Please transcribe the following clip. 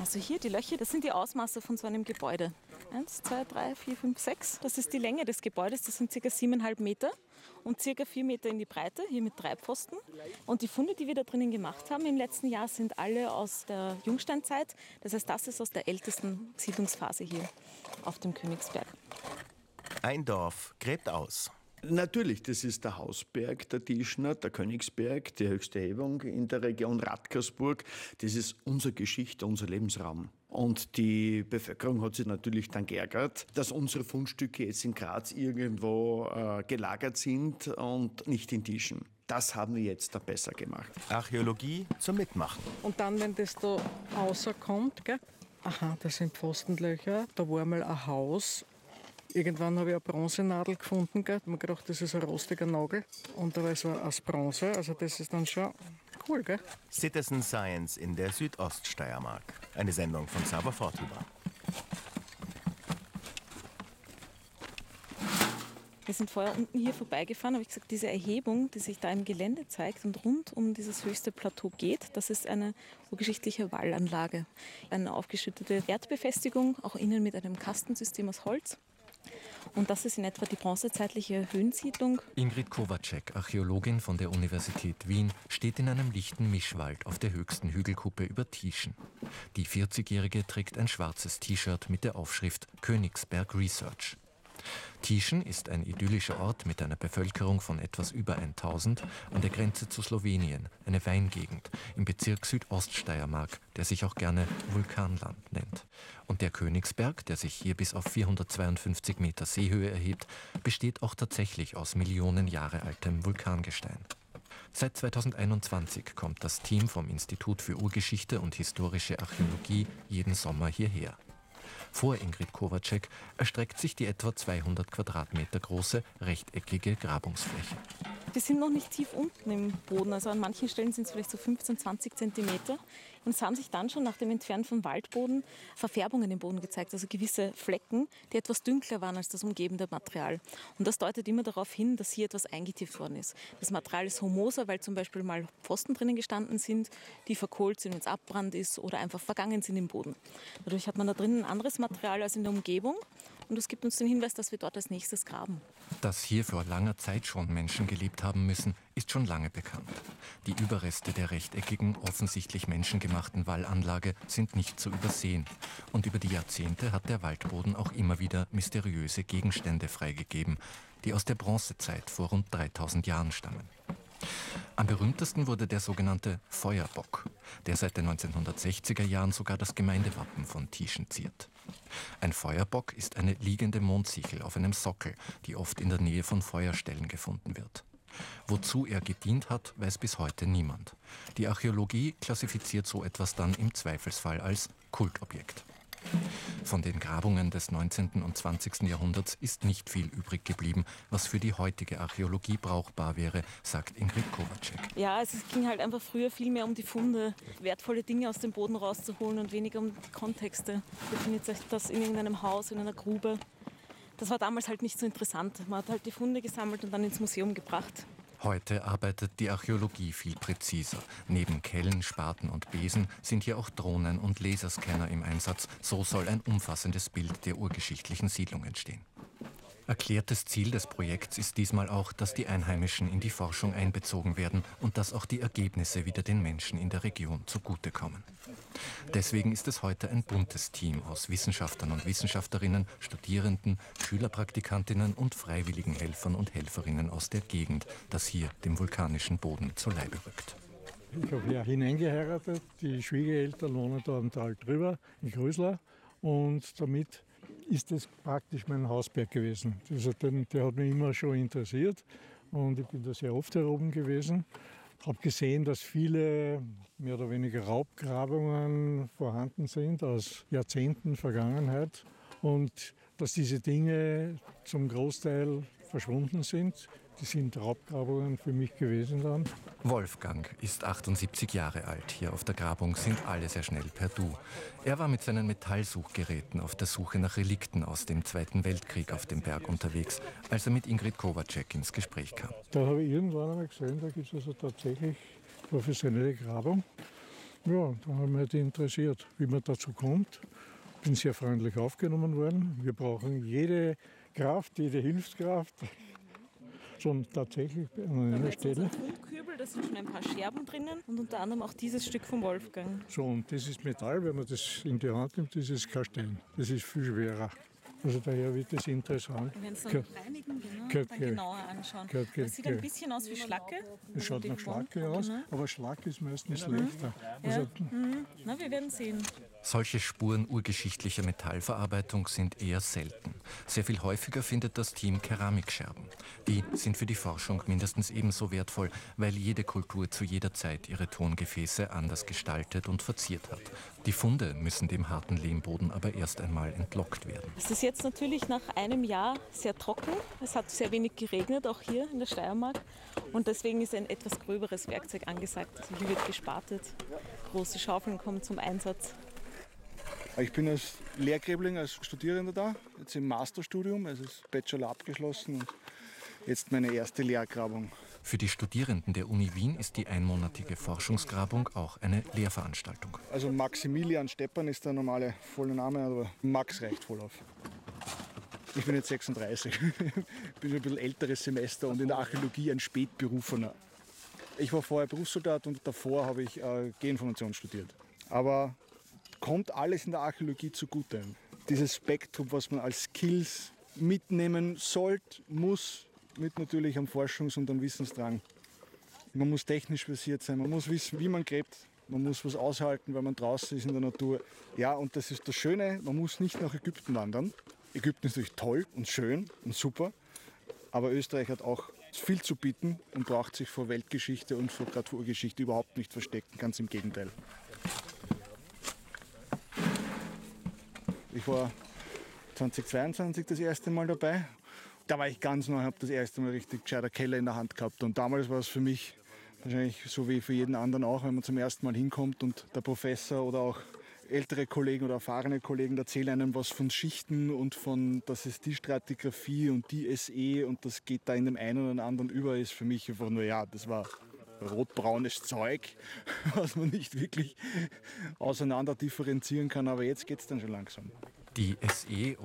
Also hier die Löcher, das sind die Ausmaße von so einem Gebäude. 1, 2, 3, 4, 5, 6. Das ist die Länge des Gebäudes, das sind ca. 7,5 Meter und ca. 4 Meter in die Breite, hier mit 3 Pfosten. Und die Funde, die wir da drinnen gemacht haben im letzten Jahr, sind alle aus der Jungsteinzeit. Das heißt, das ist aus der ältesten Siedlungsphase hier auf dem Königsberg. Ein Dorf gräbt aus. Natürlich, das ist der Hausberg, der Tischner, der Königsberg, die höchste Erhebung in der Region Radkersburg. Das ist unsere Geschichte, unser Lebensraum. Und die Bevölkerung hat sich natürlich dann geärgert, dass unsere Fundstücke jetzt in Graz irgendwo gelagert sind und nicht in Tischen. Das haben wir jetzt da besser gemacht. Archäologie zum Mitmachen. Und dann, wenn das da rauskommt, gell? Aha, das sind Pfostenlöcher, da war mal ein Haus. Irgendwann habe ich eine Bronzenadel gefunden. Ich habe mir gedacht, das ist ein rostiger Nagel. Und da war so aus Bronze. Also das ist dann schon cool, gell? Citizen Science in der Südoststeiermark. Eine Sendung von Sava Forthuber. Wir sind vorher unten hier vorbeigefahren, habe ich gesagt, diese Erhebung, die sich da im Gelände zeigt und rund um dieses höchste Plateau geht, das ist eine urgeschichtliche Wallanlage. Eine aufgeschüttete Erdbefestigung, auch innen mit einem Kastensystem aus Holz. Und das ist in etwa die bronzezeitliche Höhensiedlung. Ingrid Kowacek, Archäologin von der Universität Wien, steht in einem lichten Mischwald auf der höchsten Hügelkuppe über Tieschen. Die 40-Jährige trägt ein schwarzes T-Shirt mit der Aufschrift Königsberg Research. Tieschen ist ein idyllischer Ort mit einer Bevölkerung von etwas über 1000 an der Grenze zu Slowenien, eine Weingegend im Bezirk Südoststeiermark, der sich auch gerne Vulkanland nennt. Und der Königsberg, der sich hier bis auf 452 Meter Seehöhe erhebt, besteht auch tatsächlich aus Millionen Jahre altem Vulkangestein. Seit 2021 kommt das Team vom Institut für Urgeschichte und Historische Archäologie jeden Sommer hierher. Vor Ingrid Kowacek erstreckt sich die etwa 200 Quadratmeter große, rechteckige Grabungsfläche. Wir sind noch nicht tief unten im Boden, also an manchen Stellen sind es vielleicht so 15, 20 Zentimeter. Und es haben sich dann schon nach dem Entfernen vom Waldboden Verfärbungen im Boden gezeigt, also gewisse Flecken, die etwas dunkler waren als das umgebende Material. Und das deutet immer darauf hin, dass hier etwas eingetieft worden ist. Das Material ist humoser, weil zum Beispiel mal Pfosten drinnen gestanden sind, die verkohlt sind, wenn es abbrannt ist oder einfach vergangen sind im Boden. Dadurch hat man da drinnen ein anderes Material als in der Umgebung. Und das gibt uns den Hinweis, dass wir dort als nächstes graben. Dass hier vor langer Zeit schon Menschen gelebt haben müssen, ist schon lange bekannt. Die Überreste der rechteckigen, offensichtlich menschengemachten Wallanlage sind nicht zu übersehen. Und über die Jahrzehnte hat der Waldboden auch immer wieder mysteriöse Gegenstände freigegeben, die aus der Bronzezeit vor rund 3000 Jahren stammen. Am berühmtesten wurde der sogenannte Feuerbock, der seit den 1960er Jahren sogar das Gemeindewappen von Tieschen ziert. Ein Feuerbock ist eine liegende Mondsichel auf einem Sockel, die oft in der Nähe von Feuerstellen gefunden wird. Wozu er gedient hat, weiß bis heute niemand. Die Archäologie klassifiziert so etwas dann im Zweifelsfall als Kultobjekt. Von den Grabungen des 19. und 20. Jahrhunderts ist nicht viel übrig geblieben, was für die heutige Archäologie brauchbar wäre, sagt Ingrid Kowacek. Ja, es ging halt einfach früher viel mehr um die Funde, wertvolle Dinge aus dem Boden rauszuholen und weniger um die Kontexte. Befindet sich das in irgendeinem Haus, in einer Grube? Das war damals halt nicht so interessant. Man hat halt die Funde gesammelt und dann ins Museum gebracht. Heute arbeitet die Archäologie viel präziser. Neben Kellen, Spaten und Besen sind hier auch Drohnen und Laserscanner im Einsatz. So soll ein umfassendes Bild der urgeschichtlichen Siedlung entstehen. Erklärtes Ziel des Projekts ist diesmal auch, dass die Einheimischen in die Forschung einbezogen werden und dass auch die Ergebnisse wieder den Menschen in der Region zugutekommen. Deswegen ist es heute ein buntes Team aus Wissenschaftlern und Wissenschaftlerinnen, Studierenden, Schülerpraktikantinnen und freiwilligen Helfern und Helferinnen aus der Gegend, das hier dem vulkanischen Boden zu Leibe rückt. Ich habe hier hineingeheiratet, die Schwiegereltern wohnen da am Tal drüber, in Grösler, und damit ist das praktisch mein Hausberg gewesen. Also der hat mich immer schon interessiert und ich bin da sehr oft hier oben gewesen. Ich habe gesehen, dass viele mehr oder weniger Raubgrabungen vorhanden sind aus Jahrzehnten Vergangenheit und dass diese Dinge zum Großteil verschwunden sind. Die sind Raubgrabungen für mich gewesen dann. Wolfgang ist 78 Jahre alt. Hier auf der Grabung sind alle sehr schnell per Du. Er war mit seinen Metallsuchgeräten auf der Suche nach Relikten aus dem Zweiten Weltkrieg auf dem Berg unterwegs, als er mit Ingrid Kowacek ins Gespräch kam. Da habe ich irgendwann einmal gesehen, da gibt es also tatsächlich professionelle Grabung. Ja, da haben wir die interessiert, wie man dazu kommt. Bin sehr freundlich aufgenommen worden. Wir brauchen jede Kraft, jede Hilfskraft. Schon tatsächlich an einer Stelle. Fundkübel, da sind schon ein paar Scherben drinnen und unter anderem auch dieses Stück vom Wolfgang. So, und das ist Metall, wenn man das in die Hand nimmt, das ist kein Stein. Das ist viel schwerer. Also daher wird das interessant. Wir werden es dann reinigen, dann genauer anschauen. Das sieht ein bisschen aus wie Schlacke. Das schaut nach Schlacke aus, aber Schlacke ist meistens schlechter. Also, Na, wir werden sehen. Solche Spuren urgeschichtlicher Metallverarbeitung sind eher selten. Sehr viel häufiger findet das Team Keramikscherben. Die sind für die Forschung mindestens ebenso wertvoll, weil jede Kultur zu jeder Zeit ihre Tongefäße anders gestaltet und verziert hat. Die Funde müssen dem harten Lehmboden aber erst einmal entlockt werden. Es ist jetzt natürlich nach einem Jahr sehr trocken. Es hat sehr wenig geregnet, auch hier in der Steiermark. Und deswegen ist ein etwas gröberes Werkzeug angesagt. Also hier wird gespatet. Große Schaufeln kommen zum Einsatz. Ich bin als Lehrgräbling, als Studierender da, jetzt im Masterstudium, also das Bachelor abgeschlossen und jetzt meine erste Lehrgrabung. Für die Studierenden der Uni Wien ist die einmonatige Forschungsgrabung auch eine Lehrveranstaltung. Also Maximilian Steppan ist der normale volle Name, aber Max reicht voll auf. Ich bin jetzt 36, bin ein bisschen älteres Semester und in der Archäologie ein Spätberufener. Ich war vorher Berufssoldat und davor habe ich Geoinformation studiert. Aber kommt alles in der Archäologie zugute. Dieses Spektrum, was man als Skills mitnehmen sollte, muss, mit natürlich am Forschungs- und am Wissensdrang. Man muss technisch versiert sein, man muss wissen, wie man gräbt, man muss was aushalten, weil man draußen ist in der Natur. Ja, und das ist das Schöne, man muss nicht nach Ägypten wandern. Ägypten ist natürlich toll und schön und super, aber Österreich hat auch viel zu bieten und braucht sich vor Weltgeschichte und gerade vor Urgeschichte überhaupt nicht verstecken, ganz im Gegenteil. Ich war 2022 das erste Mal dabei. Da war ich ganz neu, habe das erste Mal richtig gescheiter Keller in der Hand gehabt. Und damals war es für mich wahrscheinlich so wie für jeden anderen auch, wenn man zum ersten Mal hinkommt und der Professor oder auch ältere Kollegen oder erfahrene Kollegen erzählen einem was von Schichten und von, das ist die Stratigraphie und die SE und das geht da in dem einen oder anderen über, ist für mich einfach nur, ja, das war rotbraunes Zeug, was man nicht wirklich auseinander differenzieren kann, aber jetzt geht es dann schon langsam. Die SE